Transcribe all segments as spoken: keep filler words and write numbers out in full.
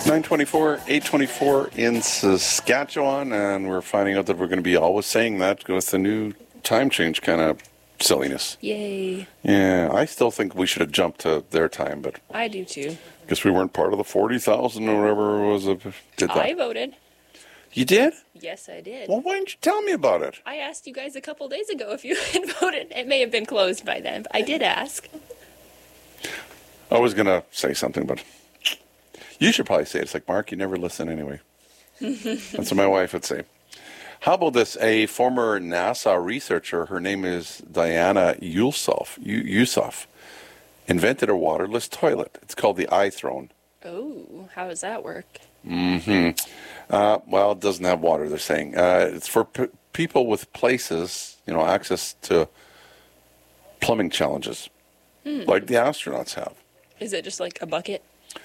nine twenty-four, eight twenty-four in Saskatchewan, and we're finding out that we're going to be always saying that with the new time change kind of silliness. Yay. Yeah, I still think we should have jumped to their time, but I do too. Guess we weren't part of the forty thousand or whatever it was that did that. I voted. You did? Yes, I did. Well, why didn't you tell me about it? I asked you guys a couple days ago if you had voted. It may have been closed by then, but I did ask. I was going to say something, but you should probably say it. It's like, Mark, you never listen anyway. That's what my wife would say. How about this? A former NASA researcher, her name is Diana Yusuf, Yusuf, invented a waterless toilet. It's called the iThrone. Oh, how does that work? Mm-hmm. Uh, well, it doesn't have water, they're saying. Uh, it's for p- people with places, you know, access to plumbing challenges, hmm. like the astronauts have. Is it just like a bucket?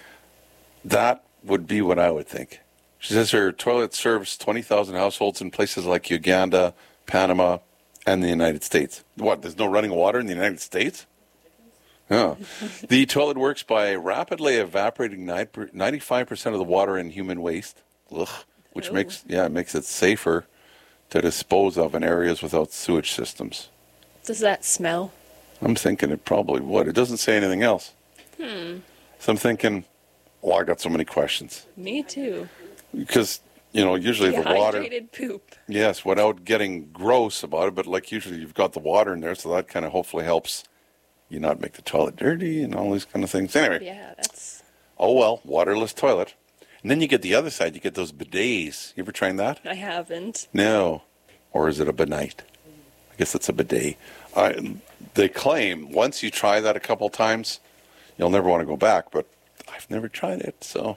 That would be what I would think. She says her toilet serves twenty thousand households in places like Uganda, Panama, and the United States. What, there's no running water in the United States? Yeah. The toilet works by rapidly evaporating ninety-five percent of the water in human waste, ugh, which oh. makes yeah it makes it safer to dispose of in areas without sewage systems. Does that smell? I'm thinking it probably would. It doesn't say anything else. Hmm. So I'm thinking, oh, I got so many questions. Me too. Because, you know, usually the water... Dehydrated poop. Yes, without getting gross about it, but like usually you've got the water in there, so that kind of hopefully helps you not make the toilet dirty and all these kind of things. Anyway. Yeah, that's... Oh, well, waterless toilet. And then you get the other side, you get those bidets. You ever tried that? I haven't. No. Or is it a benite? I guess it's a bidet. I, they claim once you try that a couple times, you'll never want to go back, but I've never tried it, so...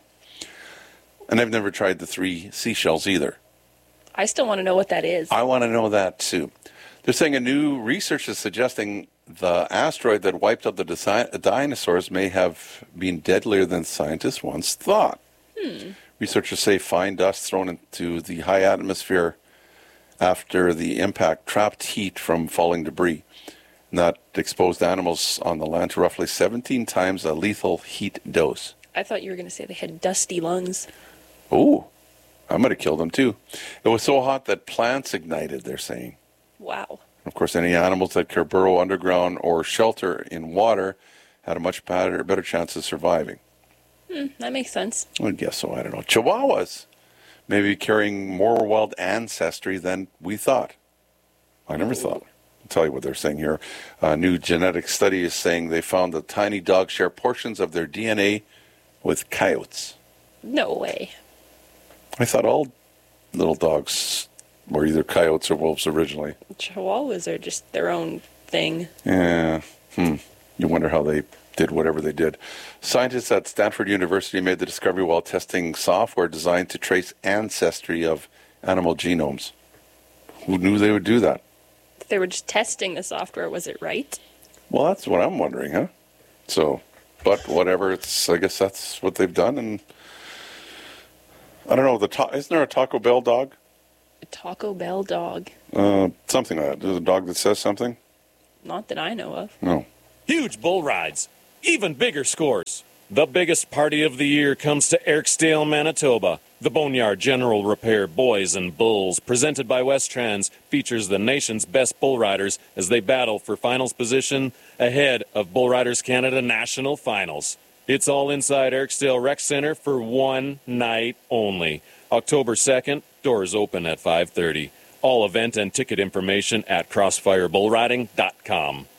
And I've never tried the three seashells either. I still want to know what that is. I want to know that too. They're saying a new research is suggesting the asteroid that wiped out the disi- dinosaurs may have been deadlier than scientists once thought. Hmm. Researchers say fine dust thrown into the high atmosphere after the impact trapped heat from falling debris. And that exposed animals on the land to roughly seventeen times a lethal heat dose. I thought you were going to say they had dusty lungs. Oh, I might have killed them too. It was so hot that plants ignited, they're saying. Wow. Of course, any animals that could burrow underground or shelter in water had a much better, better chance of surviving. Hmm, that makes sense. I guess so, I don't know. Chihuahuas maybe carrying more wild ancestry than we thought. I never Ooh. thought. I'll tell you what they're saying here. A new genetic study is saying they found that tiny dogs share portions of their D N A with coyotes. No way. I thought all little dogs were either coyotes or wolves originally. Chihuahuas are just their own thing. Yeah. Hmm. You wonder how they did whatever they did. Scientists at Stanford University made the discovery while testing software designed to trace ancestry of animal genomes. Who knew they would do that? They were just testing the software. Was it right? Well, that's what I'm wondering, huh? So, but whatever. It's. I guess that's what they've done, and I don't know. The ta- isn't there a Taco Bell dog? A Taco Bell dog. Uh, something like that. There's a dog that says something. Not that I know of. No. Huge bull rides, even bigger scores. The biggest party of the year comes to Erskdale, Manitoba. The Boneyard General Repair Boys and Bulls, presented by Westrans, features the nation's best bull riders as they battle for finals position ahead of Bull Riders Canada National Finals. It's all inside Erskdale Rec Center for one night only. October second, doors open at five thirty. All event and ticket information at crossfire bull riding dot com.